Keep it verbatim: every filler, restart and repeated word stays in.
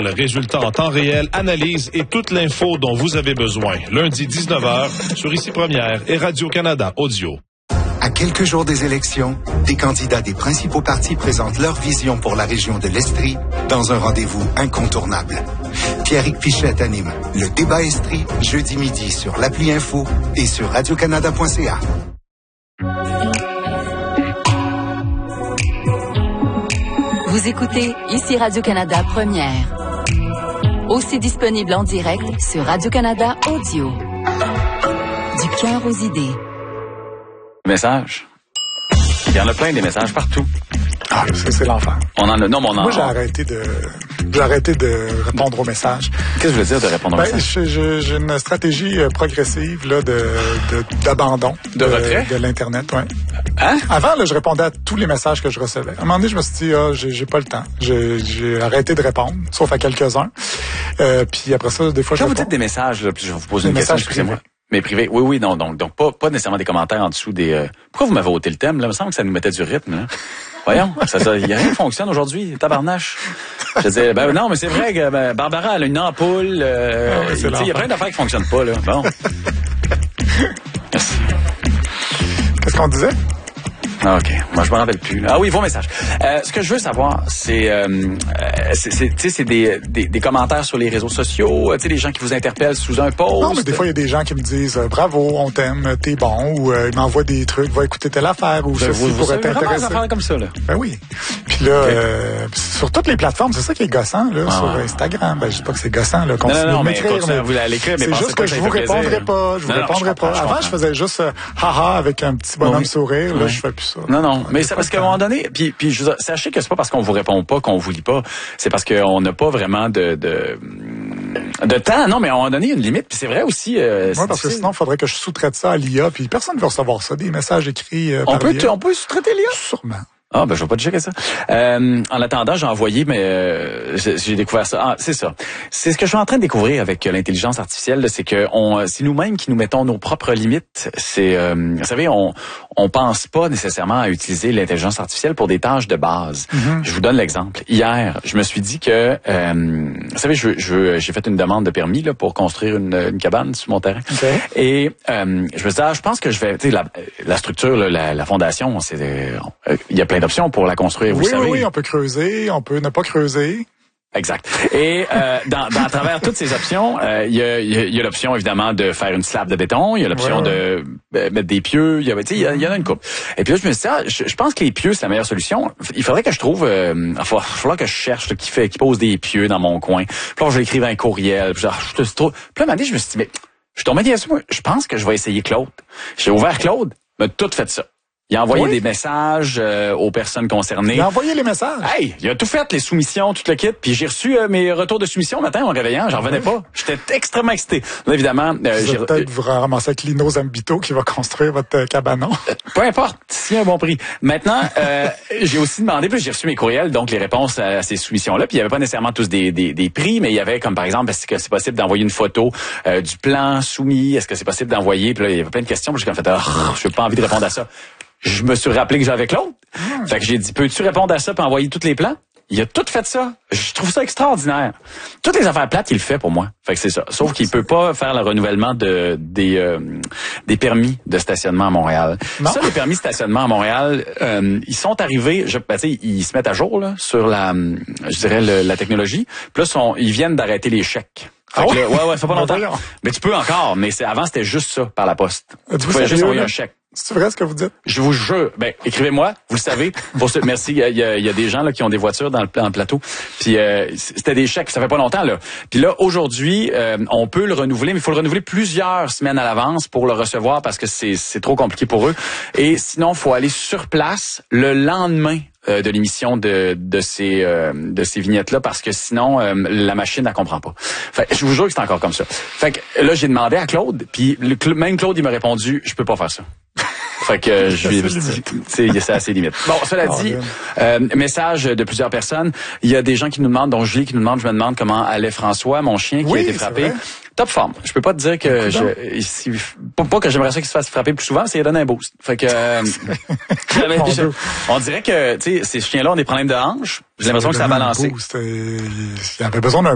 Résultats en temps réel, analyse et toute l'info dont vous avez besoin. Lundi dix-neuf heures sur Ici Première et Radio-Canada Audio. À quelques jours des élections, des candidats des principaux partis présentent leur vision pour la région de l'Estrie dans un rendez-vous incontournable. Pierrick Pichette anime le débat Estrie jeudi midi sur l'appli Info et sur radio canada point c a. Vous écoutez Ici Radio-Canada Première. Aussi disponible en direct sur Radio-Canada Audio. Du cœur aux idées. Messages. Il y en a plein des messages partout. Ah, ça, c'est l'enfer. On en a, non, mais on en Moi, j'ai arrêté de, j'ai arrêté de répondre aux messages. Qu'est-ce que je veux dire de répondre aux ben, messages? Je, j'ai une stratégie progressive, là, de, de, d'abandon. De, de retrait? De l'Internet, ouais. Hein? Avant, là, je répondais à tous les messages que je recevais. À un moment donné, je me suis dit, ah, j'ai, j'ai pas le temps. J'ai, j'ai arrêté de répondre, sauf à quelques-uns. Euh, puis après ça, des fois, Quand je vous réponds. dites des messages, là, puis je vais vous pose une des question, messages excusez-moi. Mais privé, oui, oui, non, donc, donc pas, pas nécessairement des commentaires en dessous des... Euh... Pourquoi vous m'avez ôté le thème, là? Il me semble que ça nous mettait du rythme, là. Voyons, ça, ça, y a rien qui fonctionne aujourd'hui, tabarnache. Je disais, ben non, mais c'est vrai que ben, Barbara, elle a une ampoule, euh, ah oui, il y a plein d'affaires qui fonctionnent pas, là. Bon. Merci. Qu'est-ce qu'on disait? Ah, OK. Moi, je me rappelle plus. Ah oui, vos messages. Euh, ce que je veux savoir, c'est, euh, c'est, c'est, tu sais, c'est des, des, des commentaires sur les réseaux sociaux, tu sais, des gens qui vous interpellent sous un post. Non, mais des fois, il y a des gens qui me disent euh, bravo, on t'aime, t'es bon, ou euh, ils m'envoient des trucs, va écouter telle affaire, ou ben, ceci vous, pourrait vous t'intéresser. Des affaires comme ça, là. Ben oui. Puis là, okay. euh, sur toutes les plateformes, c'est ça qui est gossant, là, ah. sur Instagram. Ben, je dis pas que c'est gossant, là, continuez non, non, non, de m'écrire. Mais mais vous l'écrire, mais c'est juste que, que je vous répondrai pas, je vous non, répondrai non, je pas. Je Avant, je faisais juste euh, haha avec un petit bonhomme oui. sourire, là, oui. je fais plus ça. Non, non, mais c'est parce qu'à un moment donné, puis, puis je, sachez que c'est pas parce qu'on vous répond pas qu'on vous lit pas, c'est parce qu'on n'a pas vraiment de, de de temps. Non, mais à un moment donné, il y a une limite. Puis c'est vrai aussi. Euh, oui, parce que sinon, il faudrait que je sous-traite ça à l'I A. Puis personne ne veut recevoir ça, des messages écrits. Euh, on par peut, l'I A. On peut sous-traiter l'I A. Sûrement. Ah, ben, je vais pas te checker ça. Euh, en attendant, j'ai envoyé, mais euh, j'ai découvert ça. Ah, c'est ça. C'est ce que je suis en train de découvrir avec l'intelligence artificielle, c'est que on, c'est nous-mêmes qui nous mettons nos propres limites. C'est, euh, vous savez, on, on pense pas nécessairement à utiliser l'intelligence artificielle pour des tâches de base. Mm-hmm. Je vous donne l'exemple. Hier, je me suis dit que, euh, vous savez, je, je, j'ai fait une demande de permis là pour construire une, une cabane sur mon terrain. Okay. Et euh, je me suis dit, ah, je pense que je vais, tu sais, la, la structure, là, la, la fondation, c'est, euh, il y a plein d'options pour la construire, vous oui, savez. Oui, oui, on peut creuser, on peut ne pas creuser. Exact. Et euh, dans, dans à travers toutes ces options, euh, il y a, y a l'option évidemment de faire une slab de béton, il y a l'option ouais, ouais. de euh, mettre des pieux, il y a, tu sais, il y, y en a une couple. Et puis là, je me suis dit, ah, je, je pense que les pieux c'est la meilleure solution. Il faudrait que je trouve, euh, il va falloir que je cherche là, qui fait, qui pose des pieux dans mon coin. Puis là, je vais écrire un courriel. Puis, genre, je te trouve. Puis là, un moment donné, je me suis dit, mais je suis tombé dessus, moi, je pense que je vais essayer Claude. J'ai ouvert Claude, m'a tout fait ça. Il a envoyé oui. des messages euh, aux personnes concernées. Il a envoyé les messages. Hey, il a tout fait, les soumissions, tout le kit. Puis j'ai reçu euh, mes retours de soumission matin en réveillant. J'en revenais oui. pas. J'étais extrêmement excité. Là, évidemment, euh, j'ai peut-être vous ramasser avec Lino Zambito qui va construire votre euh, cabanon. Euh, peu importe, s'il y a un bon prix. Maintenant, euh, j'ai aussi demandé, puis j'ai reçu mes courriels, donc les réponses à ces soumissions-là. Puis il y avait pas nécessairement tous des, des, des prix, mais il y avait comme par exemple, est-ce que c'est possible d'envoyer une photo euh, du plan soumis? Est-ce que c'est possible d'envoyer? Puis là, il y avait plein de questions. Puis j'ai comme fait, oh, je n'ai pas envie de répondre à ça. Je me suis rappelé que j'avais Claude. Mmh. Fait que j'ai dit, peux-tu répondre à ça puis envoyer tous les plans? Il a tout fait ça. Je trouve ça extraordinaire. Toutes les affaires plates, il le fait pour moi. Fait que c'est ça. Sauf qu'il peut pas faire le renouvellement de des euh, des permis de stationnement à Montréal. Non. Ça, les permis de stationnement à Montréal, euh, ils sont arrivés, je, ben, tu sais, ils se mettent à jour là sur la, je dirais le, la technologie. Puis là, sont, ils viennent d'arrêter les chèques. Fait ah que là, ouais, ouais, ça fait pas longtemps. Ben mais tu peux encore, mais c'est, avant, c'était juste ça, par la poste. Tu pouvais juste envoyer un chèque. C'est vrai ce que vous dites? Je vous jure. Ben, écrivez-moi, vous le savez. Pour ce, merci. Il y a, il y a des gens là qui ont des voitures dans le, dans le plateau. Puis euh, c'était des chèques, ça fait pas longtemps là. Puis là, aujourd'hui, euh, on peut le renouveler, mais il faut le renouveler plusieurs semaines à l'avance pour le recevoir parce que c'est, c'est trop compliqué pour eux. Et sinon, il faut aller sur place le lendemain euh, de l'émission de, de ces euh, de ces vignettes-là parce que sinon, euh, la machine ne comprend pas. Fait, je vous jure que c'est encore comme ça. Fait que là, j'ai demandé à Claude, puis le, même Claude, il m'a répondu, je peux pas faire ça. Fait que je lui c'est c'est assez limite. Bon, cela oh, dit, euh, message de plusieurs personnes. Il y a des gens qui nous demandent, dont Julie qui nous demande, je me demande comment allait François, mon chien qui oui, a été frappé. Top forme. Je peux pas te dire que je, ici, pas, pas que j'aimerais ça qu'il se fasse frapper plus souvent, c'est donne un boost. Fait que euh, je, on dirait que tu sais ces chiens-là ont des problèmes de hanches. J'ai l'impression que ça a balancé. Il avait besoin d'un